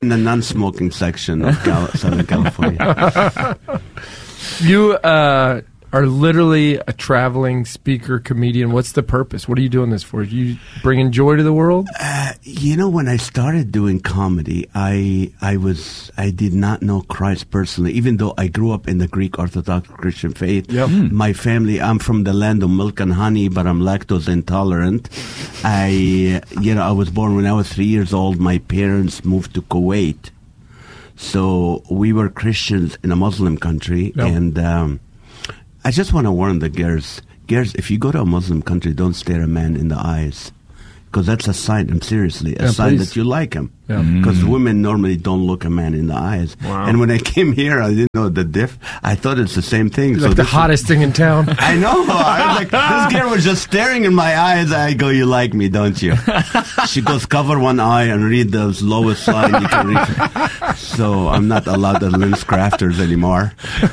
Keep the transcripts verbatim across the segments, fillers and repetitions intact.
in the non-smoking section of Cal- Southern California. You uh, are literally a traveling speaker, comedian. What's the purpose? What are you doing this for? Are you bringing joy to the world? Uh, you know, when I started doing comedy, I I was I did not know Christ personally, even though I grew up in the Greek Orthodox Christian faith. Yep. Mm. My family, I'm from the land of milk and honey, but I'm lactose intolerant. I, you know, I was born when I was three years old. My parents moved to Kuwait. So we were Christians in a Muslim country, Yep. and um, I just want to warn the girls. Girls, if you go to a Muslim country, don't stare a man in the eyes, because that's a sign. I'm seriously a Yeah, sign please. that you like him. Yeah. Because Mm. women normally don't look a man in the eyes. Wow. And when I came here, I didn't know the diff. I thought it's the same thing. You're so like the this is- hottest thing in town. I know. I was like, this girl was just staring in my eyes. I go, you like me, don't you? She goes, cover one eye and read the lowest line you can read. So I'm not allowed at Lens Crafters anymore.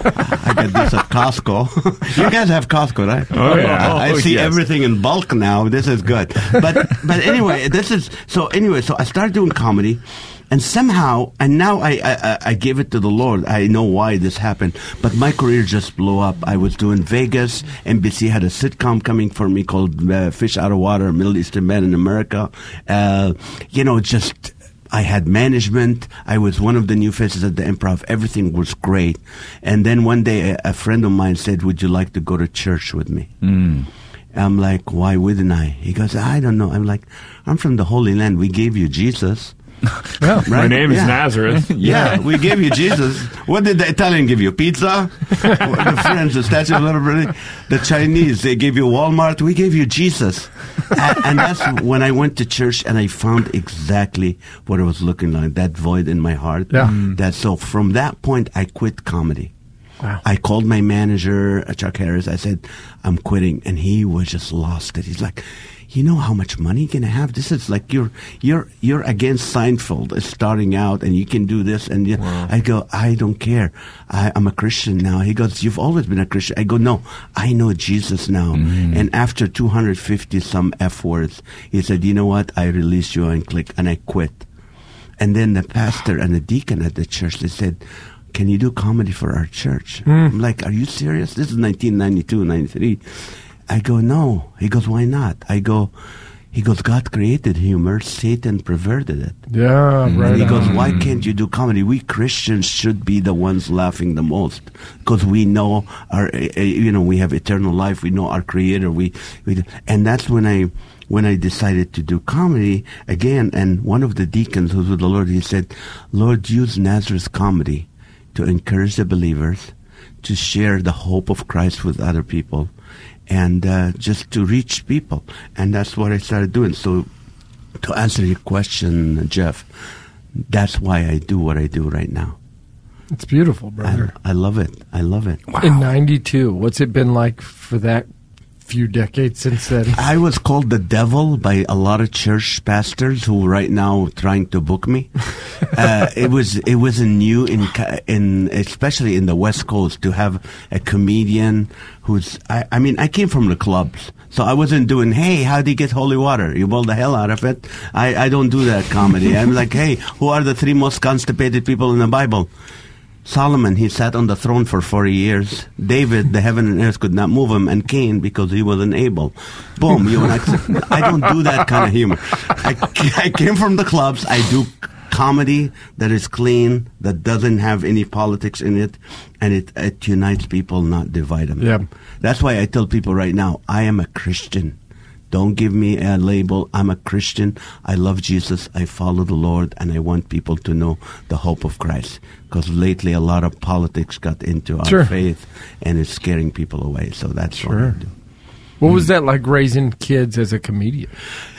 I got this at Costco. You guys have Costco, right? Oh, yeah. I Oh, see yes. everything in bulk now. This is good. But but anyway, this is so. Anyway, so I started doing comedy. And somehow, and now I, I, I gave it to the Lord. I know why this happened. But my career just blew up. I was doing Vegas. N B C had a sitcom coming for me called uh, Fish Out of Water, Middle Eastern Man in America. Uh, you know, just, I had management. I was one of the new faces at the Improv. Everything was great. And then one day, a, a friend of mine said, would you like to go to church with me? Mm. I'm like, why wouldn't I? He goes, I don't know. I'm like, I'm from the Holy Land. We gave you Jesus. Yeah. Right? My name is Yeah. Nazareth. Yeah, we gave you Jesus. What did the Italian give you? Pizza? The French, the Statue of Liberty? The Chinese, they gave you Walmart. We gave you Jesus. and, and that's when I went to church and I found exactly what it was looking like, that void in my heart. Yeah. That, so from that point, I quit comedy. Wow. I called my manager, uh, Chuck Harris. I said, I'm quitting. And he was just lost it. He's like, you know how much money you're going to have? This is like you're you're you're against Seinfeld uh, starting out, and you can do this. And you, Wow. I go, I don't care. I, I'm a Christian now. He goes, you've always been a Christian. I go, no, I know Jesus now. Mm. And after two hundred fifty some F words, he said, you know what? I release you and click, and I quit. And then the pastor and the deacon at the church, they said, can you do comedy for our church? Mm. I'm like, are you serious? This is nineteen ninety-two, ninety-three. I go, no. He goes, why not? I go, he goes, God created humor. Satan perverted it. Yeah, right. And he goes, on. why can't you do comedy? We Christians should be the ones laughing the most because we know our, uh, uh, you know, we have eternal life. We know our Creator. We, we, and that's when I, when I decided to do comedy again. And one of the deacons who's with the Lord, he said, Lord, use Nazareth comedy to encourage the believers, to share the hope of Christ with other people, and uh, just to reach people. And that's what I started doing. So to answer your question, Jeff, that's why I do what I do right now. It's beautiful, I, brother. I love it. I love it. In ninety-two, what's it been like for that few decades since then? I was called the devil by a lot of church pastors who right now trying to book me. uh, it was it was a new in in especially in the West Coast to have a comedian who's I, I mean I came from the clubs, so I wasn't doing, hey, how do you get holy water? You boil the hell out of it. I, I don't do that comedy. I'm like, hey, who are the three most constipated people in the Bible? Solomon, he sat on the throne for forty years. David, the heaven and earth could not move him. And Cain, because he wasn't able. Boom. You know, I don't do that kind of humor. I, I came from the clubs. I do comedy that is clean, that doesn't have any politics in it, and it, it unites people, not divide them. Yeah. That's why I tell people right now, I am a Christian. Don't give me a label. I'm a Christian. I love Jesus. I follow the Lord, and I want people to know the hope of Christ. Because lately, a lot of politics got into our Sure. faith, and it's scaring people away. So that's what Sure. I do. What was that like raising kids as a comedian?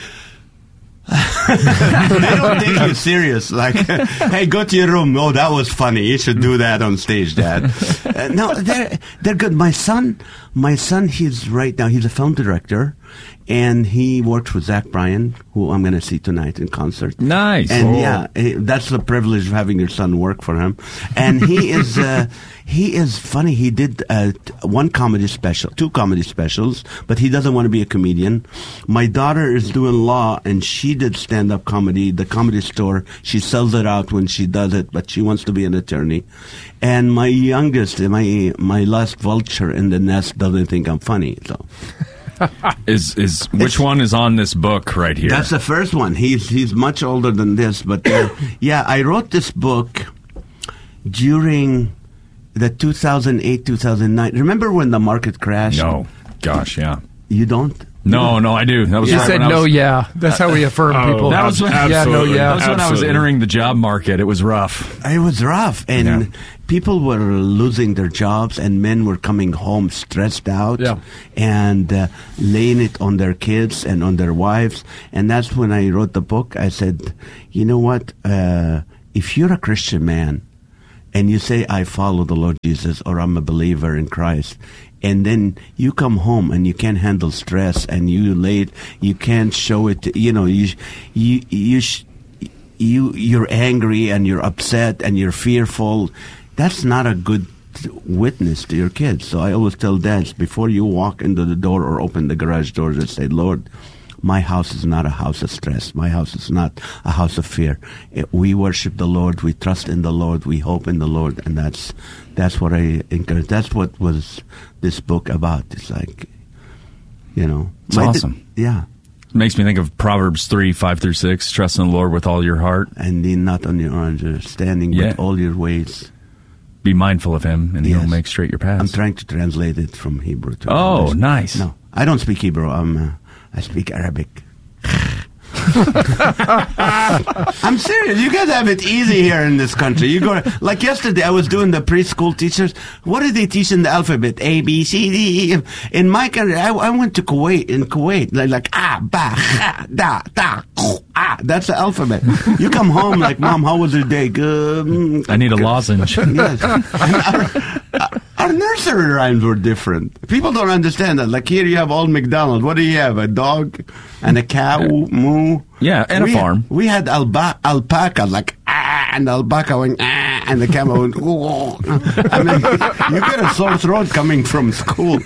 They don't take you serious. Like, hey, go to your room. Oh, that was funny. You should do that on stage, Dad. Uh, no, they're they're good. My son, my son, he's right now. He's a film director. and he works with Zach Bryan, who I'm going to see tonight in concert. Nice. And Oh. yeah, eh, that's the privilege of having your son work for him. And he is uh, he is funny. He did uh, t- one comedy special, two comedy specials, but he doesn't want to be a comedian. My daughter is doing law, and she did stand-up comedy, the Comedy Store. She sells it out when she does it, but she wants to be an attorney. And my youngest, my my last vulture in the nest, doesn't think I'm funny. So Is is which one is on this book right here? that's the first one. He's he's much older than this, but uh, yeah, I wrote this book during the two thousand eight, two thousand nine. Remember when the market crashed? no, gosh, yeah. You don't? No, no, I do. That was You right said when I no, was, yeah. That's how we affirm Oh, people. That was when, yeah, no, absolutely. yeah. that was when I was Absolutely. entering the job market. It was rough. It was rough, and Yeah. people were losing their jobs, and men were coming home stressed out, Yeah. and uh, laying it on their kids and on their wives. And that's when I wrote the book. I said, you know what? Uh, if you're a Christian man, and you say, I follow the Lord Jesus, or I'm a believer in Christ, and then you come home and you can't handle stress, and you late, you can't show it, to, you know, you, you, you, sh- you, you're angry and you're upset and you're fearful. That's not a good witness to your kids. So I always tell dads, before you walk into the door or open the garage doors, and say, Lord, my house is not a house of stress. My house is not a house of fear. It, we worship the Lord. We trust in the Lord. We hope in the Lord. And that's that's what I encourage. That's what was this book about. It's like, you know. It's my- awesome. yeah. It makes me think of Proverbs three, five through six. Trust in the Lord with all your heart. And lean not on your understanding, Yeah. but all your ways. Be mindful of him, and Yes. he'll make straight your paths. I'm trying to translate it from Hebrew to Oh, English. nice. No, I don't speak Hebrew. I'm, uh, I speak Arabic. I'm serious. You guys have it easy here in this country. You go like yesterday. I was doing the preschool teachers. What do they teach in the alphabet? A, B, C, D, E. In my country, I, I went to Kuwait. In Kuwait, like, like ah, ba, ha, da, da, ah. That's the alphabet. You come home like, Mom, how was your day? Good. Mm, I need a lozenge. Yes. And our, our nursery rhymes were different. People don't understand that. Like here you have Old MacDonald. What do you have? A dog and a cow, moo. Yeah, and we, a farm. We had alba- alpaca, like, ah, and the alpaca going, ah, and the camel went, oh. I mean, you get a sore throat coming from school.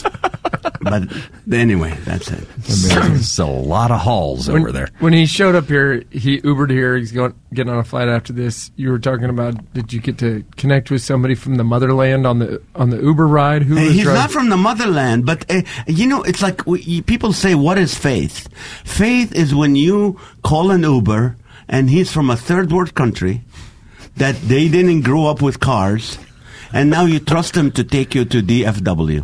But anyway, that's it. There's a lot of halls when, over there. When he showed up here, he Ubered here. He's going getting on a flight after this. You were talking about, did you get to connect with somebody from the motherland on the on the Uber ride? Who Uh, was He's driving? not from the motherland, but uh, you know, it's like we, people say, "What is faith?" Faith is when you call an Uber, and he's from a third world country that they didn't grow up with cars, and now you trust him to take you to D F W.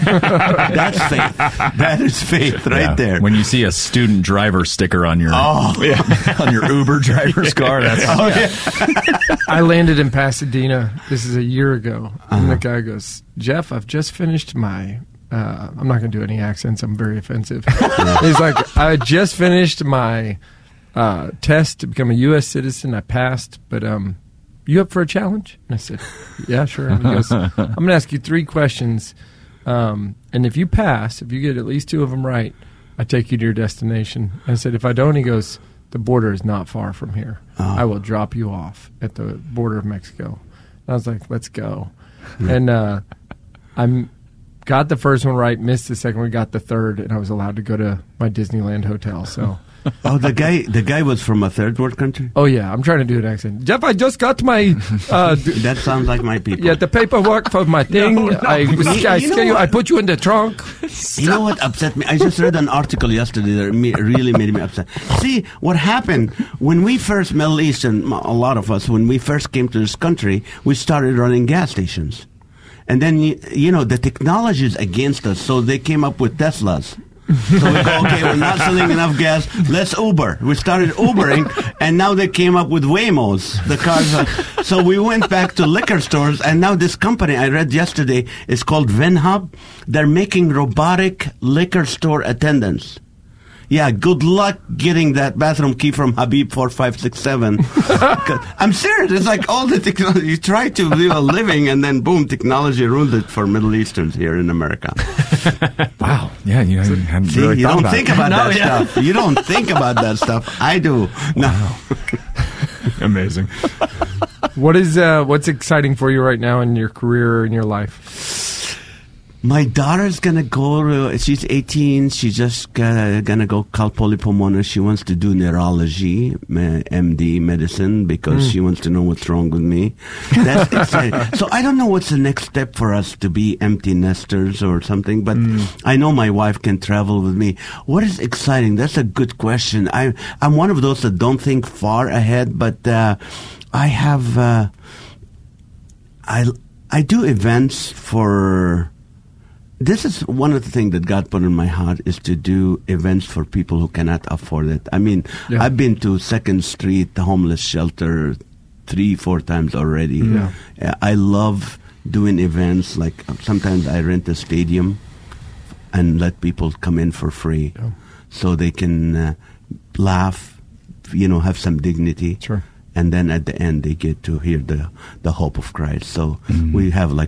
That's faith. That is faith right Yeah. there. When you see a student driver sticker on your Oh. on your Uber driver's car, that's Oh, yeah. I landed in Pasadena. This is a year ago, and Uh-huh. the guy goes, "Jeff, I've just finished my." Uh, I'm not going to do any accents. I'm very offensive. He's like, "I just finished my uh, test to become a U S citizen. I passed, but um, you up for a challenge?" And I said, "Yeah, sure." And he goes, "I'm going to ask you three questions, um, and if you pass, if you get at least two of them right, I take you to your destination." I said, "If I don't," he goes, "the border is not far from here. Oh. I will drop you off at the border of Mexico." And I was like, "Let's go." And uh, I'm got the first one right, missed the second one, got the third, and I was allowed to go to my Disneyland hotel. So, Oh, the guy, the guy was from a third world country. oh yeah, I'm trying to do an accent. Jeff, I just got my uh, d- That sounds like my people. yeah the paperwork for my thing. No, no. I was, You- I, you know scale you, what? I put you in the trunk. You know what upset me? I just read an article yesterday that me, really made me upset. See, what happened when we first, Middle Eastern, a lot of us, when we first came to this country, we started running gas stations. And then, you, you know, the technology is against us, so they came up with Teslas. So we go, okay, we're not selling enough gas, let's Uber. We started Ubering, and now they came up with Waymos. The cars are, so we went back to liquor stores, and now this company I read yesterday is called VinHub. They're making robotic liquor store attendants. yeah, good luck getting that bathroom key from Habib four five six seven. I'm serious. It's like all the technology. You try to live a living, and then boom, technology ruined it for Middle Easterns here in America. Wow. Yeah, you, know, you hadn't See, really you thought don't about think it. about No, that yeah. stuff. You don't think about that stuff. I do. No. Amazing. What is uh, what's exciting for you right now in your career or in your life? My daughter's gonna go to, she's eighteen, she's just gonna, gonna go Cal Poly Pomona. She wants to do neurology, me- M D, medicine, because Mm. she wants to know what's wrong with me. That's exciting. So I don't know what's the next step for us to be empty nesters or something, but I know my wife can travel with me. What is exciting? That's a good question. I, I'm one of those that don't think far ahead, but uh, I have, uh, I, I do events for... This is one of the things that God put in my heart is to do events for people who cannot afford it. I mean, Yeah. I've been to Second Street, the homeless shelter, three, four times already. Yeah. Uh, I love doing events. Like sometimes I rent a stadium and let people come in for free, Yeah. so they can uh, laugh, you know, have some dignity. Sure. And then at the end, they get to hear the, the hope of Christ. So we have like